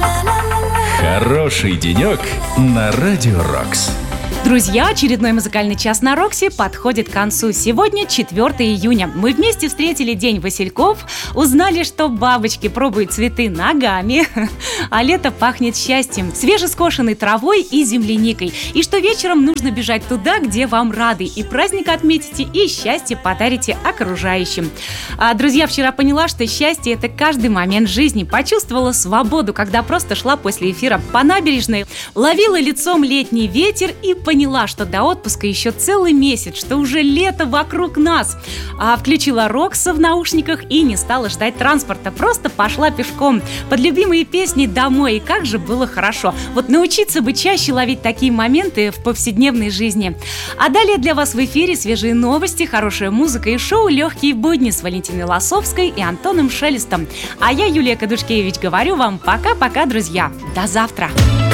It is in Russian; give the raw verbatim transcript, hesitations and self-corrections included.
Хороший денек на Радио Рокс. Друзья, очередной музыкальный час на Роксе подходит к концу. Сегодня четвёртое июня. Мы вместе встретили День Васильков, узнали, что бабочки пробуют цветы ногами, а лето пахнет счастьем, свежескошенной травой и земляникой, и что вечером нужно бежать туда, где вам рады, и праздник отметите, и счастье подарите окружающим. А, друзья, вчера поняла, что счастье – это каждый момент жизни. Почувствовала свободу, когда просто шла после эфира по набережной, ловила лицом летний ветер и поняла, Поняла, что до отпуска еще целый месяц, что уже лето вокруг нас. А включила Рокса в наушниках и не стала ждать транспорта. Просто пошла пешком под любимые песни домой. И как же было хорошо. Вот научиться бы чаще ловить такие моменты в повседневной жизни. А далее для вас в эфире свежие новости, хорошая музыка и шоу «Легкие будни» с Валентиной Лосовской и Антоном Шелестом. А я, Юлия Кадушкевич, говорю вам пока-пока, друзья. До завтра.